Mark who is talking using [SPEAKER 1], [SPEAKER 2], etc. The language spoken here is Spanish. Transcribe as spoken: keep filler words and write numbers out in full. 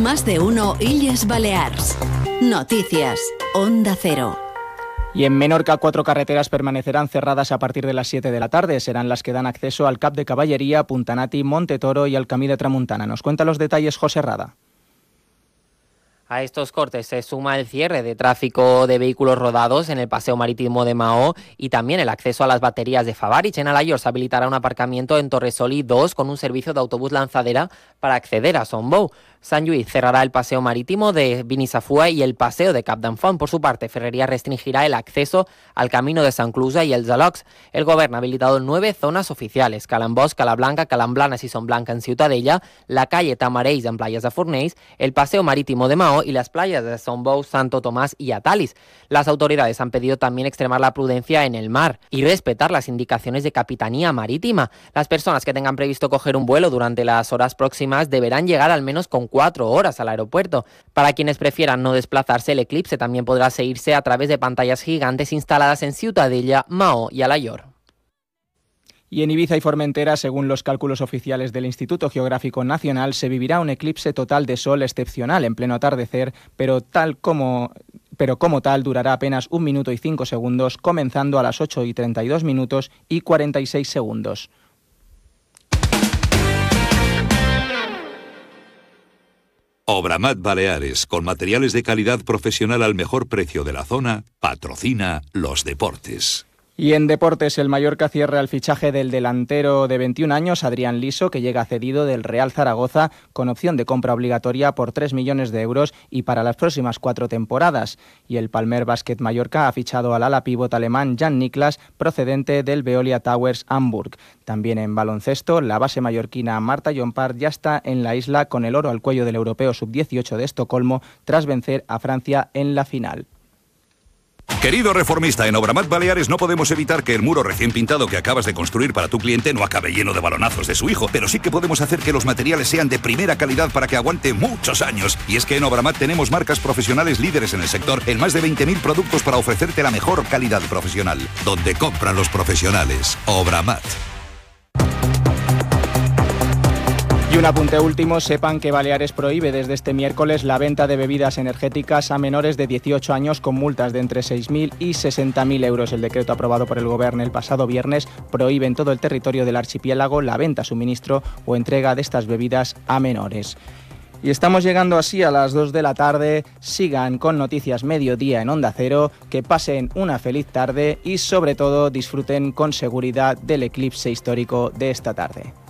[SPEAKER 1] Más de uno Illes Balears. Noticias. Onda Cero.
[SPEAKER 2] Y en Menorca, cuatro carreteras permanecerán cerradas a partir de las siete de la tarde. Serán las que dan acceso al Cap de Caballería, Puntanati, Montetoro y al Camí de Tramuntana. Nos cuenta los detalles José Rada.
[SPEAKER 3] A estos cortes se suma el cierre de tráfico de vehículos rodados en el paseo marítimo de Mahó y también el acceso a las baterías de Favarich. En Alaior se habilitará un aparcamiento en Torresoli dos con un servicio de autobús lanzadera para acceder a Son Bou. Sant Lluís cerrará el paseo marítimo de Binisafua y el paseo de Cap d'Enfont. Por su parte, Ferrería restringirá el acceso al camino de San Clusa y el Zalocs. El Gobierno ha habilitado nueve zonas oficiales: Calambós, Calablanca, Calamblanes y Son Blanca en Ciutadella, la calle Tamarells en Playas de Fornells, el paseo marítimo de Mahó y las playas de Son Bou, Santo Tomás y Atalis. Las autoridades han pedido también extremar la prudencia en el mar y respetar las indicaciones de Capitanía Marítima. Las personas que tengan previsto coger un vuelo durante las horas próximas deberán llegar al menos con cuatro horas al aeropuerto. Para quienes prefieran no desplazarse, el eclipse también podrá seguirse a través de pantallas gigantes instaladas en Ciutadella, Mahó y Alaior.
[SPEAKER 2] Y en Ibiza y Formentera, según los cálculos oficiales del Instituto Geográfico Nacional, se vivirá un eclipse total de sol excepcional en pleno atardecer, pero tal como... pero como tal durará apenas un minuto y cinco segundos, comenzando a las ocho y treinta y dos minutos y cuarenta y seis segundos.
[SPEAKER 4] Obramat Baleares, con materiales de calidad profesional al mejor precio de la zona, patrocina los deportes.
[SPEAKER 2] Y en deportes, el Mallorca cierra el fichaje del delantero de veintiún años, Adrián Liso, que llega cedido del Real Zaragoza con opción de compra obligatoria por tres millones de euros y para las próximas cuatro temporadas. Y el Palmer Basket Mallorca ha fichado al ala pívot alemán Jan Niklas, procedente del Veolia Towers Hamburg. También en baloncesto, la base mallorquina Marta Llompart ya está en la isla con el oro al cuello del Europeo sub dieciocho de Estocolmo tras vencer a Francia en la final.
[SPEAKER 4] Querido reformista, en Obramat Baleares no podemos evitar que el muro recién pintado que acabas de construir para tu cliente no acabe lleno de balonazos de su hijo, pero sí que podemos hacer que los materiales sean de primera calidad para que aguante muchos años. Y es que en Obramat tenemos marcas profesionales líderes en el sector, en más de veinte mil productos para ofrecerte la mejor calidad profesional. Donde compran los profesionales. Obramat.
[SPEAKER 2] Y un apunte último, sepan que Baleares prohíbe desde este miércoles la venta de bebidas energéticas a menores de dieciocho años con multas de entre seis mil y sesenta mil euros. El decreto aprobado por el Gobierno el pasado viernes prohíbe en todo el territorio del archipiélago la venta, suministro o entrega de estas bebidas a menores. Y estamos llegando así a las dos de la tarde. Sigan con Noticias Mediodía en Onda Cero, que pasen una feliz tarde y sobre todo disfruten con seguridad del eclipse histórico de esta tarde.